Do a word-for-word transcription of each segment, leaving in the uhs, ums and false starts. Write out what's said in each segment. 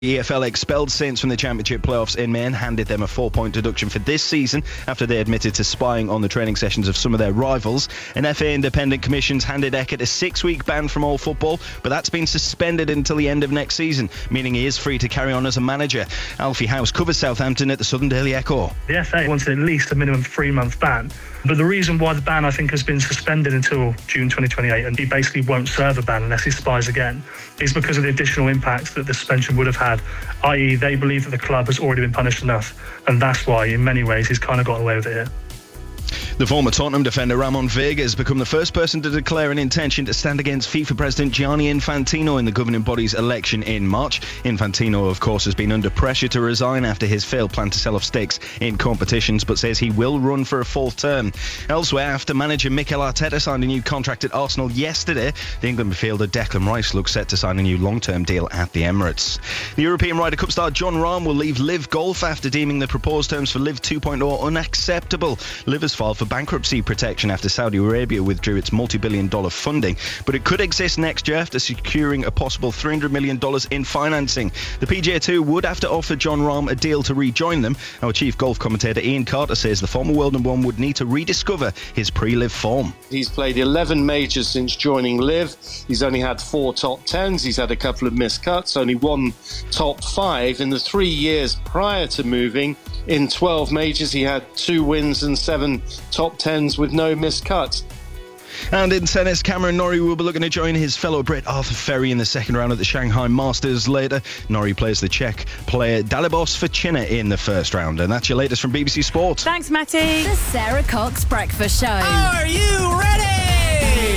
The E F L expelled Saints from the Championship playoffs in May and handed them a four-point deduction for this season after they admitted to spying on the training sessions of some of their rivals. An F A independent commission's handed Eckert a six-week ban from all football, but that's been suspended until the end of next season, meaning he is free to carry on as a manager. Alfie House covers Southampton at the Southern Daily Echo. The F A wanted at least a minimum three-month ban, but the reason why the ban, I think, has been suspended until June twenty twenty-eight, and he basically won't serve a ban unless he spies again, is because of the additional impact that the suspension would have had, that is they believe that the club has already been punished enough, and that's why, in many ways, he's kind of got away with it here. The former Tottenham defender Ramon Vega has become the first person to declare an intention to stand against FIFA President Gianni Infantino in the governing body's election in March. Infantino, of course, has been under pressure to resign after his failed plan to sell off stakes in competitions, but says he will run for a fourth term. Elsewhere, after manager Mikel Arteta signed a new contract at Arsenal yesterday, the England midfielder Declan Rice looks set to sign a new long-term deal at the Emirates. The European Ryder Cup star Jon Rahm will leave Liv Golf after deeming the proposed terms for Liv two point oh unacceptable. Liv has filed for bankruptcy protection after Saudi Arabia withdrew its multi-billion dollar funding, but it could exist next year after securing a possible three hundred million dollars in financing. The P G A Tour would have to offer Jon Rahm a deal to rejoin them. Our chief golf commentator Ian Carter says the former world number one would need to rediscover his pre-Liv form. He's played eleven majors since joining Liv. He's only had four top tens. He's had a couple of missed cuts, only one top five. In the three years prior to moving, in twelve majors, he had two wins and seven top tens with no missed cuts. And in tennis, Cameron Norrie will be looking to join his fellow Brit Arthur Ferry in the second round of the Shanghai Masters later. Norrie plays the Czech player Dalibor Svitolina in the first round. And that's your latest from B B C Sport. Thanks, Matty. The Sarah Cox Breakfast Show. Are you ready?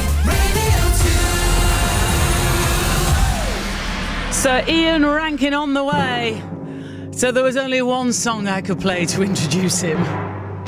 Sir Ian Rankin on the way. So there was only one song I could play to introduce him.